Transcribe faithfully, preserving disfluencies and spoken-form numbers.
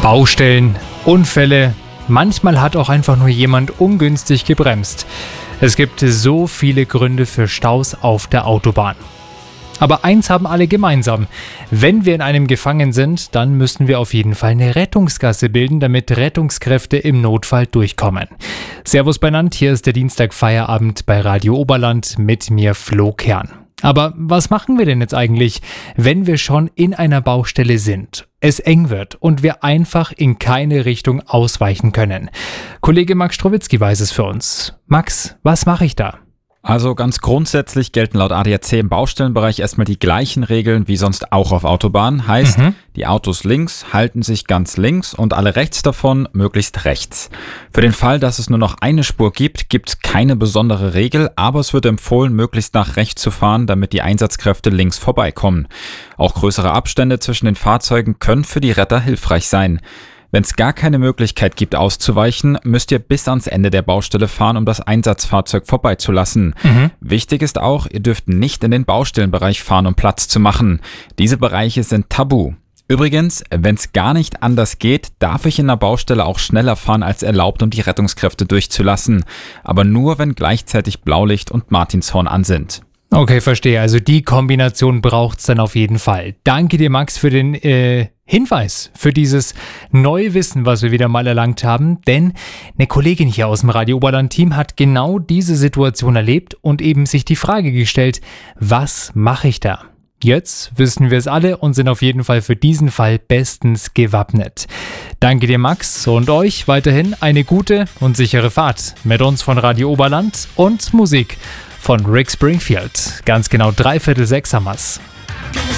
Baustellen, Unfälle, manchmal hat auch einfach nur jemand ungünstig gebremst. Es gibt so viele Gründe für Staus auf der Autobahn. Aber eins haben alle gemeinsam. Wenn wir in einem gefangen sind, dann müssen wir auf jeden Fall eine Rettungsgasse bilden, damit Rettungskräfte im Notfall durchkommen. Servus benannt, hier ist der Dienstag-Feierabend bei Radio Oberland mit mir Flo Kern. Aber was machen wir denn jetzt eigentlich, wenn wir schon in einer Baustelle sind, es eng wird und wir einfach in keine Richtung ausweichen können? Kollege Max Strowitzki weiß es für uns. Max, was mache ich da? Also ganz grundsätzlich gelten laut A D A C im Baustellenbereich erstmal die gleichen Regeln wie sonst auch auf Autobahnen. Heißt, mhm. die Autos links halten sich ganz links und alle rechts davon möglichst rechts. Für den Fall, dass es nur noch eine Spur gibt, gibt es keine besondere Regel, aber es wird empfohlen, möglichst nach rechts zu fahren, damit die Einsatzkräfte links vorbeikommen. Auch größere Abstände zwischen den Fahrzeugen können für die Retter hilfreich sein. Wenn es gar keine Möglichkeit gibt auszuweichen, müsst ihr bis ans Ende der Baustelle fahren, um das Einsatzfahrzeug vorbeizulassen. Mhm. Wichtig ist auch, ihr dürft nicht in den Baustellenbereich fahren, um Platz zu machen. Diese Bereiche sind tabu. Übrigens, wenn es gar nicht anders geht, darf ich in der Baustelle auch schneller fahren als erlaubt, um die Rettungskräfte durchzulassen. Aber nur, wenn gleichzeitig Blaulicht und Martinshorn an sind. Okay, verstehe. Also die Kombination braucht's dann auf jeden Fall. Danke dir, Max, für den äh, Hinweis, für dieses neue Wissen, was wir wieder mal erlangt haben. Denn eine Kollegin hier aus dem Radio Oberland-Team hat genau diese Situation erlebt und eben sich die Frage gestellt, was mache ich da? Jetzt wissen wir es alle und sind auf jeden Fall für diesen Fall bestens gewappnet. Danke dir, Max, und euch weiterhin eine gute und sichere Fahrt mit uns von Radio Oberland und Musik von Rick Springfield. Ganz genau dreiviertel sechs haben wir's.